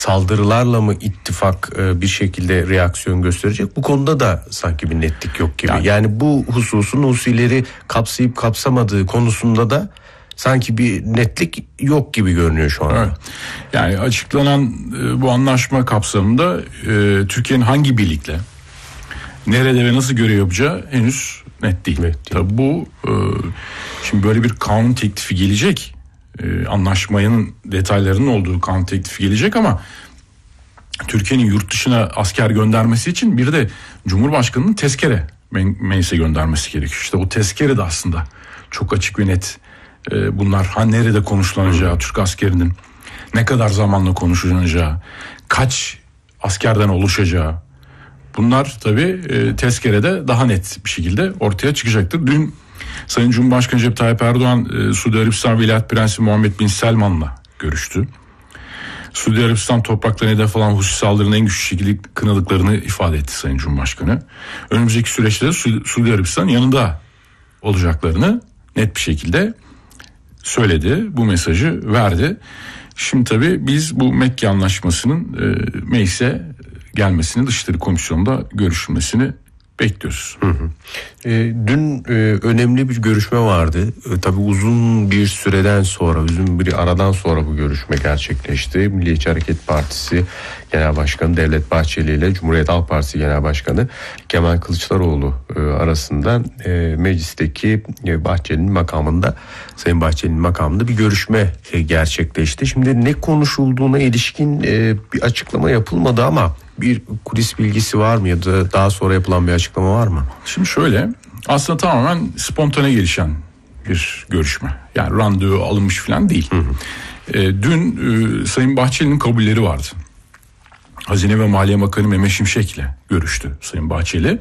saldırılarla mı ittifak bir şekilde reaksiyon gösterecek? Bu konuda da sanki bir netlik yok gibi. Yani bu hususun Husileri kapsayıp kapsamadığı konusunda da sanki bir netlik yok gibi görünüyor şu anda. Evet. Yani açıklanan bu anlaşma kapsamında Türkiye'nin hangi birlikle, nerede ve nasıl görev yapacağı henüz net değil. Tabii bu şimdi böyle bir kanun teklifi gelecek. Anlaşmanın detaylarının olduğu kanun teklifi gelecek ama Türkiye'nin yurt dışına asker göndermesi için bir de Cumhurbaşkanı'nın tezkere meclise göndermesi gerekiyor. İşte o tezkere de aslında çok açık ve net. Bunlar nerede konuşulanacağı, Türk askerinin ne kadar zamanla konuşulacağı, kaç askerden oluşacağı, bunlar tabii tezkerede daha net bir şekilde ortaya çıkacaktır. Dün Sayın Cumhurbaşkanı Recep Tayyip Erdoğan Suudi Arabistan Veliaht Prensi Muhammed Bin Selman'la görüştü. Suudi Arabistan topraklarına hedef alan Husi saldırının en güçlü şekilde kınadıklarını ifade etti Sayın Cumhurbaşkanı. Önümüzdeki süreçte de Suudi Arabistan'ın yanında olacaklarını net bir şekilde söyledi. Bu mesajı verdi. Şimdi tabii biz bu Mekke Anlaşması'nın meclise gelmesini, Dışişleri Komisyonu'nda görüşülmesini bekliyoruz. Dün önemli bir görüşme vardı. Tabii uzun bir süreden sonra, uzun bir aradan sonra bu görüşme gerçekleşti. Milliyetçi Hareket Partisi Genel Başkanı Devlet Bahçeli ile Cumhuriyet Halk Partisi Genel Başkanı Kemal Kılıçdaroğlu arasında meclisteki Bahçeli'nin makamında, Sayın Bahçeli'nin makamında bir görüşme gerçekleşti. Şimdi ne konuşulduğuna ilişkin bir açıklama yapılmadı ama bir kulis bilgisi var mı ya da daha sonra yapılan bir açıklama var mı? Şimdi şöyle, aslında tamamen spontane gelişen bir görüşme. Yani randevu alınmış falan değil. Dün Sayın Bahçeli'nin kabulleri vardı. Hazine ve Maliye Bakanı Mehmet Şimşek'le görüştü Sayın Bahçeli.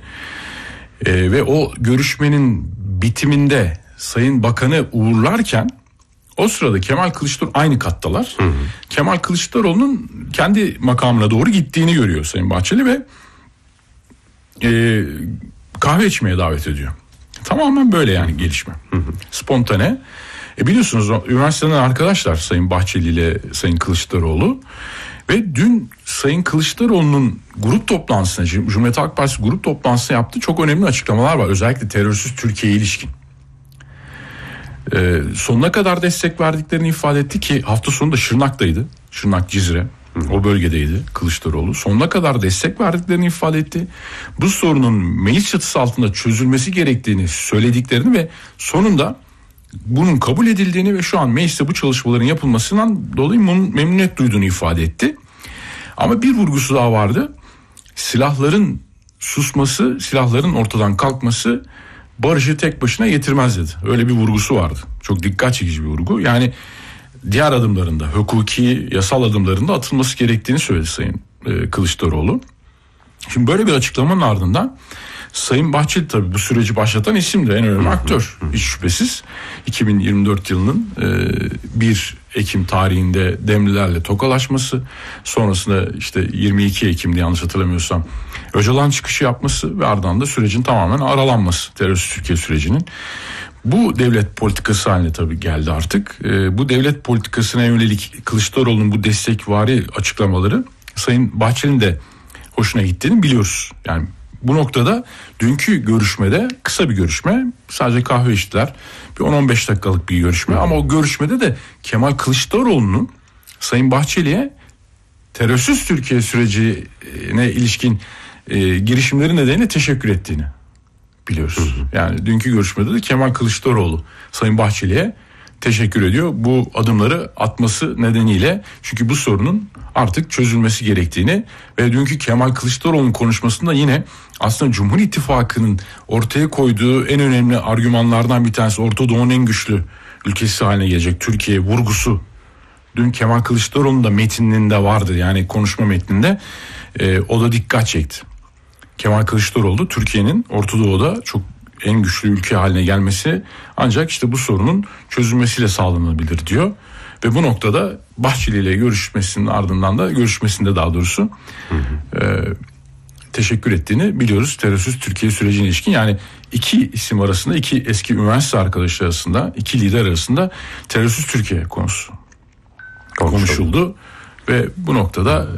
Ve o görüşmenin bitiminde Sayın Bakan'ı uğurlarken o sırada Kemal Kılıçdaroğlu aynı kattalar. Kemal Kılıçdaroğlu'nun kendi makamına doğru gittiğini görüyor Sayın Bahçeli ve kahve içmeye davet ediyor. Tamamen böyle yani gelişme. Spontane. Biliyorsunuz üniversiteden arkadaşlar Sayın Bahçeli ile Sayın Kılıçdaroğlu ve dün Sayın Kılıçdaroğlu'nun grup toplantısına, Cumhuriyet Halk Partisi grup toplantısına yaptığı çok önemli açıklamalar var. Özellikle terörsüz Türkiye'ye ilişkin. Sonuna kadar destek verdiklerini ifade etti ki hafta sonu da Şırnak'taydı. Şırnak, Cizre o bölgedeydi Kılıçdaroğlu. Sonuna kadar destek verdiklerini ifade etti. Bu sorunun meclis çatısı altında çözülmesi gerektiğini söylediklerini ve sonunda bunun kabul edildiğini ve şu an mecliste bu çalışmaların yapılmasından dolayı memnuniyet duyduğunu ifade etti. Ama bir vurgusu daha vardı. Silahların susması, silahların ortadan kalkması barışı tek başına getirmez dedi. Öyle bir vurgusu vardı. Çok dikkat çekici bir vurgu. Yani diğer adımlarında, hukuki, yasal adımlarında atılması gerektiğini söyledi Sayın Kılıçdaroğlu. Şimdi böyle bir açıklamanın ardından Sayın Bahçeli tabii bu süreci başlatan isim de en önemli aktör. Hiç şüphesiz 2024 yılının 1 Ekim tarihinde Demlilerle tokalaşması, sonrasında işte 22 Ekim'de yanlış hatırlamıyorsam Öcalan çıkışı yapması ve ardından da sürecin tamamen aralanması, terörsüz Türkiye sürecinin. Bu devlet politikası haline tabii geldi artık. Bu devlet politikasına yönelik Kılıçdaroğlu'nun bu destekvari açıklamaları Sayın Bahçeli'nin de hoşuna gittiğini biliyoruz. Yani bu noktada dünkü görüşmede, kısa bir görüşme, sadece kahve içtiler, bir 10-15 dakikalık bir görüşme ama o görüşmede de Kemal Kılıçdaroğlu'nun Sayın Bahçeli'ye terörsüz Türkiye sürecine ilişkin girişimleri nedeniyle teşekkür ettiğini biliyoruz. Yani dünkü görüşmede de Kemal Kılıçdaroğlu Sayın Bahçeli'ye teşekkür ediyor bu adımları atması nedeniyle, çünkü bu sorunun artık çözülmesi gerektiğini ve dünkü Kemal Kılıçdaroğlu'nun konuşmasında yine aslında Cumhur İttifakı'nın ortaya koyduğu en önemli argümanlardan bir tanesi, Orta Doğu'nun en güçlü ülkesi haline gelecek Türkiye vurgusu dün Kemal Kılıçdaroğlu'nun da metninde vardı, yani konuşma metninde o da dikkat çekti. Kemal Kılıçdaroğlu Türkiye'nin Orta Doğu'da çok en güçlü ülke haline gelmesi ancak işte bu sorunun çözülmesiyle sağlanabilir diyor. Ve bu noktada Bahçeli ile görüşmesinin ardından da teşekkür ettiğini biliyoruz terörsüz Türkiye sürecine ilişkin. Yani iki isim arasında, iki eski üniversite arkadaşı arasında, iki lider arasında terörsüz Türkiye konusu konuşuldu. Ve bu noktada